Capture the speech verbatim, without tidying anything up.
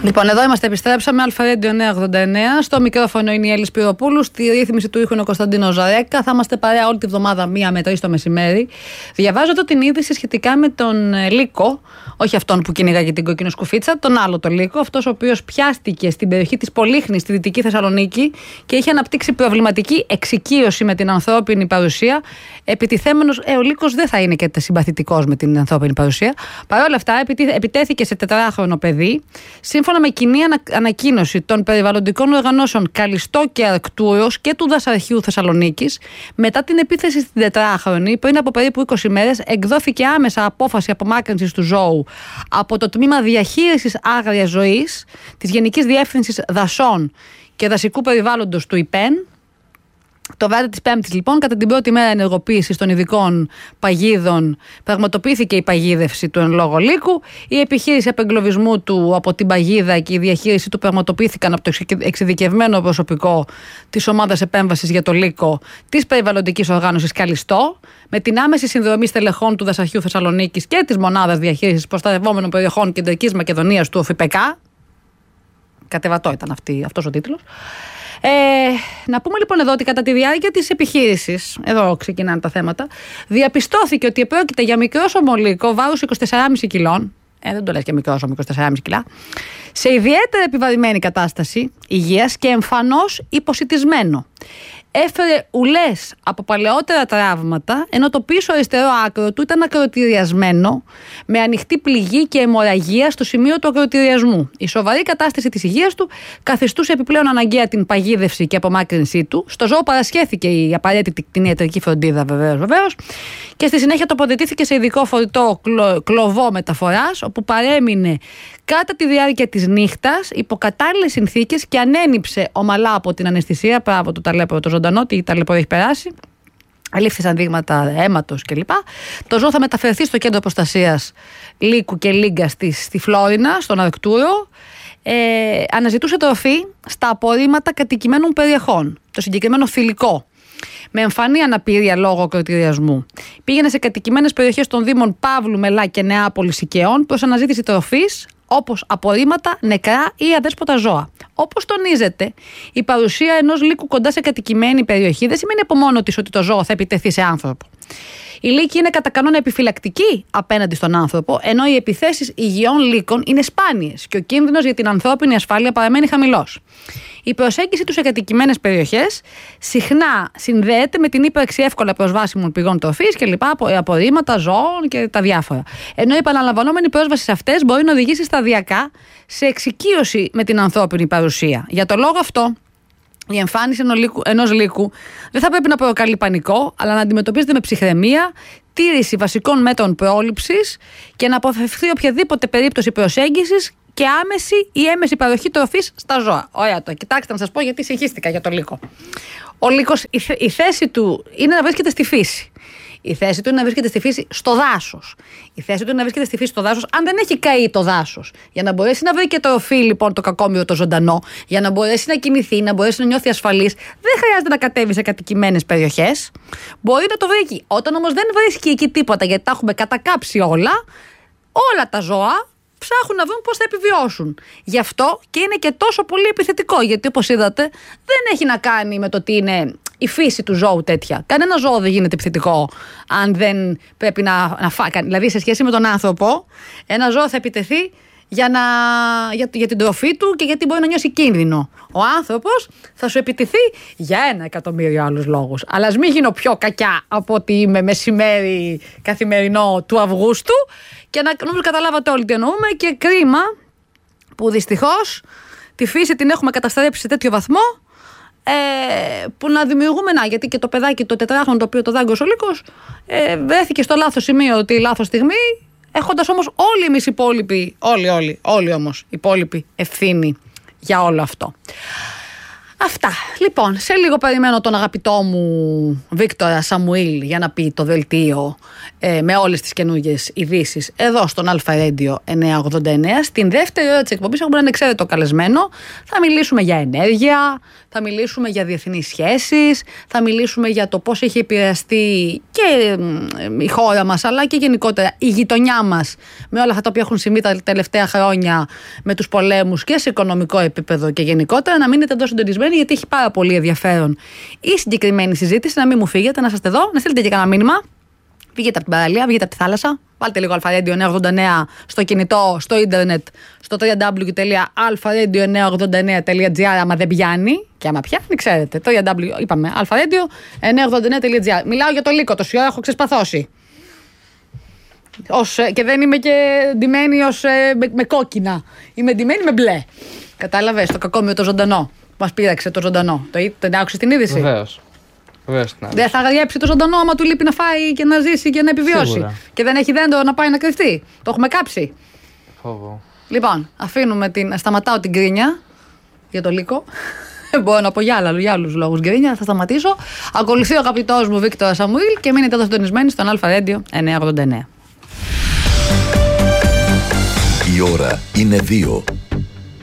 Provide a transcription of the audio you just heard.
Λοιπόν, εδώ είμαστε, επιστρέψαμε. Αλφαρέντιο εννιακόσια ογδόντα εννέα. Στο μικρόφωνο είναι η Έλλη Σπυροπούλου. Στη ρύθμιση του ήχου είναι ο Κωνσταντίνος Ζαρέκα. Θα είμαστε παρέα όλη τη βδομάδα, μία με τρεις το μεσημέρι. Διαβάζω εδώ την είδηση σχετικά με τον Λύκο. Όχι αυτόν που κυνηγάγε την κόκκινο σκουφίτσα, τον άλλο τον Λύκο. Αυτός ο οποίος πιάστηκε στην περιοχή της Πολύχνης, στη Δυτική Θεσσαλονίκη και είχε αναπτύξει προβληματική εξοικείωση με την ανθρώπινη παρουσία. Επιτιθέμενος, ε, ο Λύκος δεν θα είναι και συμπαθητικός με την ανθρώπινη παρουσία. Παρ' όλα αυτά, επιτέθηκε σε τετράχρονο παιδί. Σύμφωνα με κοινή ανακοίνωση των περιβαλλοντικών οργανώσεων Καλιστό και Αρκτούρος και του Δασαρχείου Θεσσαλονίκης, μετά την επίθεση στην τετράχρονη, πριν από περίπου είκοσι μέρες, εκδόθηκε άμεσα απόφαση απομάκρυνσης του ζώου από το τμήμα διαχείρισης άγριας ζωής της Γενικής Διεύθυνσης Δασών και Δασικού Περιβάλλοντος του ΙΠΕΝ. Το βράδυ της Πέμπτης, λοιπόν, κατά την πρώτη μέρα ενεργοποίησης των ειδικών παγίδων, πραγματοποιήθηκε η παγίδευση του εν λόγω Λύκου. Η επιχείρηση απεγκλωβισμού του από την παγίδα και η διαχείριση του πραγματοποιήθηκαν από το εξειδικευμένο προσωπικό της ομάδας επέμβασης για το Λύκο της περιβαλλοντικής οργάνωσης Καλιστό, με την άμεση συνδρομή στελεχών του Δασαρχείου Θεσσαλονίκης και της μονάδας διαχείρισης προστατευόμενων περιοχών Κεντρικής Μακεδονίας του ΟΦΙΠΕΚΑ. Κατεβατό ήταν αυτή, αυτός ο τίτλος. Ε, να πούμε λοιπόν εδώ ότι κατά τη διάρκεια της επιχείρησης, εδώ ξεκινάνε τα θέματα, διαπιστώθηκε ότι επρόκειται για μικρόσωμο Λύκο βάρους είκοσι τέσσερα κόμμα πέντε κιλών, ε, δεν το λες και μικρόσωμο είκοσι τέσσερα κόμμα πέντε κιλά, σε ιδιαίτερα επιβαρημένη κατάσταση υγείας και εμφανώς υποσιτισμένο. Έφερε ουλές από παλαιότερα τραύματα, ενώ το πίσω αριστερό άκρο του ήταν ακροτηριασμένο με ανοιχτή πληγή και αιμορραγία στο σημείο του ακροτηριασμού. Η σοβαρή κατάσταση της υγείας του καθιστούσε επιπλέον αναγκαία την παγίδευση και απομάκρυνσή του. Στο ζώο παρασχέθηκε η απαραίτητη κτηνιατρική φροντίδα, βεβαίως, βεβαίως, και στη συνέχεια τοποθετήθηκε σε ειδικό φορητό κλο, κλωβό μεταφοράς, όπου παρέμεινε κατά τη διάρκεια της νύχτας υπό κατάλληλες συνθήκες και ανένυψε ομαλά από την αναισθησία. Μπράβο του ταλέπορο το ζωντανό, τι ταλαιπωρία έχει περάσει. Αλήφθησαν δείγματα αίματος κλπ. Το ζώο θα μεταφερθεί στο κέντρο προστασίας Λύκου και Λίγκα στη, στη Φλόρινα, στον Αρκτούρο. Ε, αναζητούσε τροφή στα απορρίμματα κατοικημένων περιοχών, το συγκεκριμένο θηλυκό, με εμφανή αναπηρία λόγω ακροτηριασμού. Πήγαινε σε κατοικημένες περιοχές των Δήμων Παύλου, Μελά και Νεάπολης Οικαιών προς αναζήτηση τροφής, όπως απορρίμματα, νεκρά ή αδέσποτα ζώα. Όπως τονίζεται, η παρουσία ενός Λύκου κοντά σε κατοικημένη περιοχή δεν σημαίνει από μόνο της ότι το ζώο θα επιτεθεί σε άνθρωπο. Οι Λύκοι είναι κατά κανόνα επιφυλακτικοί απέναντι στον άνθρωπο, ενώ οι επιθέσεις υγιών Λύκων είναι σπάνιες και ο κίνδυνος για την ανθρώπινη ασφάλεια παραμένει χαμηλός. Η προσέγγιση τους σε κατοικημένες περιοχές συχνά συνδέεται με την ύπαρξη εύκολα προσβάσιμων πηγών τροφής και λοιπά, απορρίμματα ζώων και τα διάφορα. Ενώ η επαναλαμβανόμενη πρόσβαση σε αυτές μπορεί να οδηγήσει σταδιακά σε εξοικείωση με την ανθρώπινη παρουσία. Για το λόγο αυτό, η εμφάνιση ενός Λύκου δεν θα πρέπει να προκαλεί πανικό, αλλά να αντιμετωπίζεται με ψυχραιμία, τήρηση βασικών μέτρων πρόληψης και να αποφευχθεί οποιαδήποτε περίπτωση προσέγγισης και άμεση ή έμεση παροχή τροφής στα ζώα. Ωραία, το κοιτάξτε να σας πω γιατί συγχύστηκα για τον Λύκο. Ο Λύκος, η, η θέση του είναι να βρίσκεται στη φύση. Η θέση του είναι να βρίσκεται στη φύση στο δάσος. Η θέση του είναι να βρίσκεται στη φύση στο δάσος, αν δεν έχει καεί το δάσος. Για να μπορέσει να βρει και τροφή, λοιπόν, το κακόμοιρο το ζωντανό, για να μπορέσει να κινηθεί, να μπορέσει να νιώθει ασφαλής, δεν χρειάζεται να κατέβει σε κατοικημένες περιοχές. Μπορεί να το βρει εκεί. Όταν όμως δεν βρίσκει εκεί τίποτα, γιατί τα έχουμε κατακάψει όλα, όλα τα ζώα ψάχνουν να βρουν πώς θα επιβιώσουν. Γι' αυτό και είναι και τόσο πολύ επιθετικό, γιατί όπως είδατε δεν έχει να κάνει με το ότι είναι η φύση του ζώου τέτοια. Κανένα ζώο δεν γίνεται επιθετικό αν δεν πρέπει να, να φάει. Δηλαδή σε σχέση με τον άνθρωπο, ένα ζώο θα επιτεθεί για, να, για, για την τροφή του και γιατί μπορεί να νιώσει κίνδυνο. Ο άνθρωπος θα σου επιτεθεί για ένα εκατομμύριο άλλους λόγους. Αλλά ας μην γίνω πιο κακιά από ότι είμαι μεσημέρι καθημερινό του Αυγούστου και να νομίζω καταλάβατε όλοι τι εννοούμε, και κρίμα που δυστυχώς τη φύση την έχουμε καταστρέψει σε τέτοιο βαθμό, ε, που να δημιουργούμε, να, γιατί και το παιδάκι το τετράχρονο το οποίο το δάγκωσε ο Λύκος ε, βρέθηκε στο λάθος σημείο τη λάθος στιγμή, έχοντας όμως όλοι εμείς οι υπόλοιποι, όλοι, όλοι, όλοι όμως οι υπόλοιποι ευθύνη για όλο αυτό. Αυτά. Λοιπόν, σε λίγο περιμένω τον αγαπητό μου Βίκτορα Σαμουήλ για να πει το δελτίο ε, με όλες τις καινούργιες ειδήσεις εδώ στον Αλφα Radio εννιακόσια ογδόντα εννέα. Στην δεύτερη ώρα της εκπομπής έχουμε έναν εξαίρετο καλεσμένο. Θα μιλήσουμε για ενέργεια, θα μιλήσουμε για διεθνείς σχέσεις, θα μιλήσουμε για το πώς έχει επηρεαστεί και ε, η χώρα μας, αλλά και γενικότερα η γειτονιά μας με όλα αυτά τα οποία έχουν συμβεί τα τελευταία χρόνια με τους πολέμους και σε οικονομικό επίπεδο και γενικότερα. Να μείνετε εδώ συντονισμένοι, γιατί έχει πάρα πολύ ενδιαφέρον η συγκεκριμένη συζήτηση. Να μην μου φύγετε, να είστε εδώ, να στείλετε και κανένα μήνυμα. Βγείτε από την παραλία, βγείτε από τη θάλασσα. Βάλτε λίγο Αλφα Radio εννιακόσια ογδόντα εννέα στο κινητό, στο ίντερνετ, στο double-u double-u double-u τελεία αλφα ρέιντιο εννιακόσια ογδόντα εννέα τελεία τζι άρ. Άμα δεν πιάνει, και άμα πιάνει, ξέρετε. double-u double-u double-u, είπαμε, αλφα ρέιντιο εννιακόσια ογδόντα εννέα τελεία τζι άρ. Μιλάω για το λύκο, τόση ώρα έχω ξεσπαθώσει. Ως, και δεν είμαι και ντυμένη ως, με, με κόκκινα. Είμαι ντυμένη με μπλε. Κατάλαβες το κακό με το ζωντανό. Μας πείραξε το ζωντανό. Το, το άκουσες την είδηση? Βεβαίως. Δεν θα γράψει το ζωντανό άμα του λείπει να φάει και να ζήσει και να επιβιώσει. Σίγουρα. Και δεν έχει δέντρο να πάει να κρυφτεί. Το έχουμε κάψει. Φόβο. Λοιπόν, αφήνουμε την. Σταματάω την γκρίνια για το λύκο. Μπορώ να πω για, άλλα, για άλλους λόγους γκρίνια. Θα σταματήσω. Ακολουθεί ο αγαπητός μου Βίκτορα Σαμουήλ και μείνετε εδώ συντονισμένοι στον Αλφα Radio εννιακόσια ογδόντα εννέα. Η ώρα είναι δύο.